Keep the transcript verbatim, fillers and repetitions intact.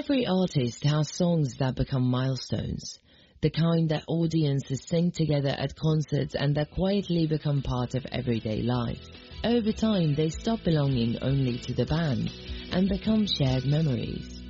Every artist has songs that become milestones, the kind that audiences sing together at concerts and that quietly become part of everyday life. Over time, they stop belonging only to the band and become shared memories.